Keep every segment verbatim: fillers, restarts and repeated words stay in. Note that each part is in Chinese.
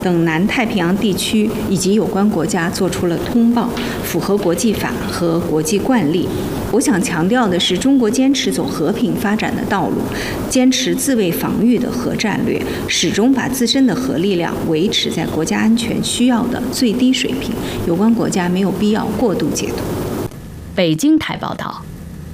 等南太平洋地区以及有关国家做出了通报，符合国际法和国际惯例。我想强调的是，中国坚持走和平发展的道路，坚持自卫防御的核战略，始终把自身的核力量维持在国家安全需要的最低水平。有关国家没有必要过度解读。 北京台报道。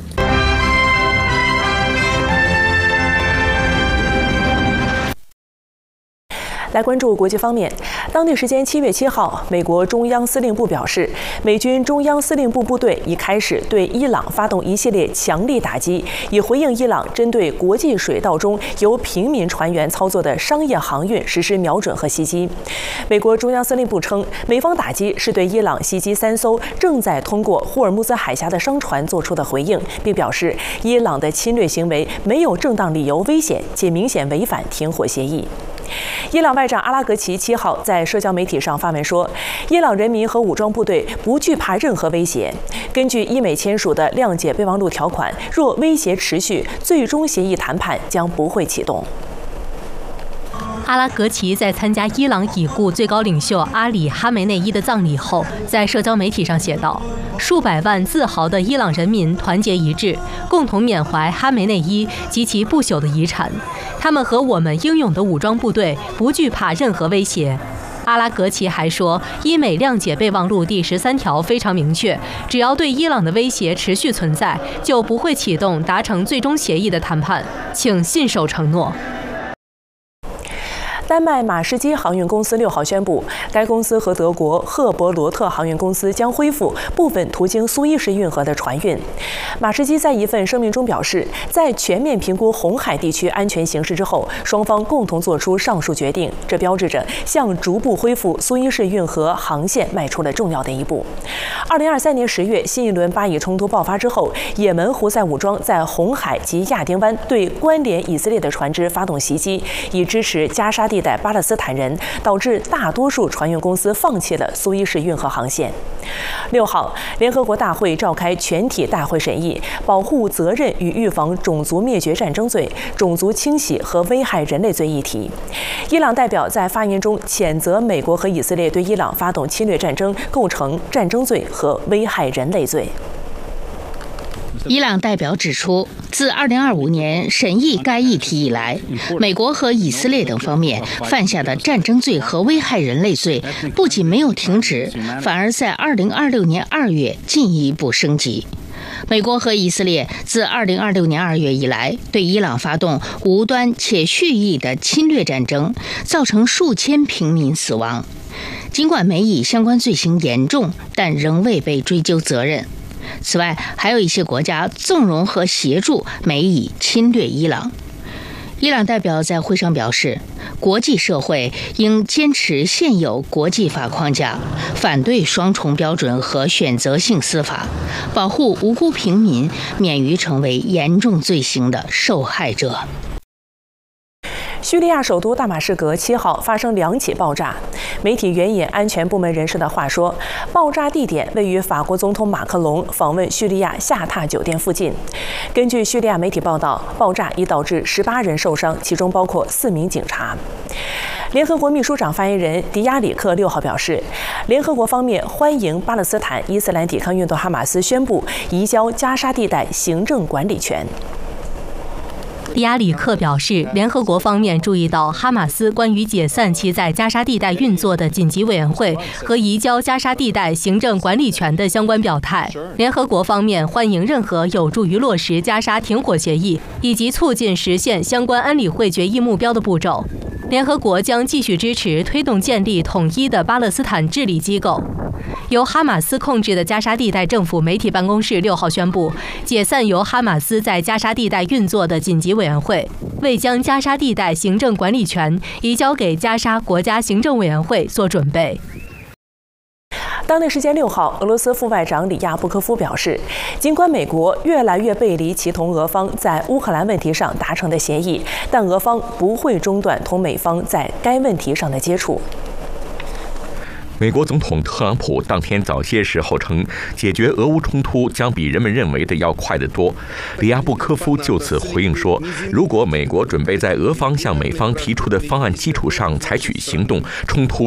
来关注国际方面，当地时间七月七号，美国中央司令部表示，美军中央司令部部队已开始对伊朗发动一系列强力打击，以回应伊朗针对国际水道中由平民船员操作的商业航运实施瞄准和袭击。美国中央司令部称，美方打击是对伊朗袭击三艘正在通过霍尔木兹海峡的商船做出的回应，并表示伊朗的侵略行为没有正当理由危险，且明显违反停火协议。伊朗外长阿拉格齐七号在社交媒体上发文说，伊朗人民和武装部队不惧怕任何威胁。根据伊美签署的谅解备忘录条款，若威胁持续，最终协议谈判将不会启动。 阿拉格齐在参加伊朗已故最高领袖阿里·哈梅内伊的葬礼后，在社交媒体上写道：“数百万自豪的伊朗人民团结一致，共同缅怀哈梅内伊及其不朽的遗产。他们和我们英勇的武装部队不惧怕任何威胁。”阿拉格齐还说，伊美谅解备忘录第十三条非常明确，只要对伊朗的威胁持续存在，就不会启动达成最终协议的谈判，请信守承诺。 丹麦马士基航运公司六号宣布，该公司和德国赫伯罗特航运公司将恢复部分途经苏伊士运河的船运。马士基在一份声明中表示，在全面评估红海地区安全形势之后，双方共同做出上述决定，这标志着向逐步恢复苏伊士运河航线迈出了重要的一步。二零二三年十月，新一轮巴以冲突爆发之后，也门胡塞武装在红海及亚丁湾对关联以色列的船只发动袭击，以支持加沙地。地带巴勒斯坦人，导致大多数船运公司放弃了苏伊士运河航线。六号，联合国大会召开全体大会审议保护责任与预防种族灭绝战争罪、种族清洗和危害人类罪议题。伊朗代表在发言中谴责美国和以色列对伊朗发动侵略战争，构成战争罪和危害人类罪。 伊朗代表指出，自二零二五年审议该议题以来，美国和以色列等方面犯下的战争罪和危害人类罪不仅没有停止，反而在二零二六年二月进一步升级。美国和以色列自二零二六年二月以来，对伊朗发动无端且蓄意的侵略战争，造成数千平民死亡。尽管美以相关罪行严重，但仍未被追究责任。此外，还有一些国家纵容和协助美以侵略伊朗。伊朗代表在会上表示，国际社会应坚持现有国际法框架，反对双重标准和选择性司法，保护无辜平民免于成为严重罪行的受害者。 叙利亚首都大马士革七号发生两起爆炸，媒体援引安全部门人士的话说，爆炸地点位于法国总统马克龙访问叙利亚夏塔酒店附近。根据叙利亚媒体报道，爆炸已导致十八人受伤，其中包括四名警察。联合国秘书长发言人迪亚里克六号表示，联合国方面欢迎巴勒斯坦伊斯兰抵抗运动哈马斯宣布移交加沙地带行政管理权。 迪亚里克表示，联合国方面注意到哈马斯关于解散其在加沙地带运作的紧急委员会和移交加沙地带行政管理权的相关表态。联合国方面欢迎任何有助于落实加沙停火协议以及促进实现相关安理会决议目标的步骤。联合国将继续支持推动建立统一的巴勒斯坦治理机构。由哈马斯控制的加沙地带政府媒体办公室六号宣布，解散由哈马斯在加沙地带运作的紧急委员会，为将加沙地带行政管理权移交给加沙国家行政委员会做准备。 当地时间六号，俄罗斯副外长里亚布科夫表示，尽管美国越来越背离其同俄方在乌克兰问题上达成的协议，但俄方不会中断同美方在该问题上的接触。 美国总统特朗普当天早些时候称，解决俄乌冲突将比人们认为的要快得多。里亚布科夫就此回应说，如果美国准备在俄方向美方提出的方案基础上采取行动，冲突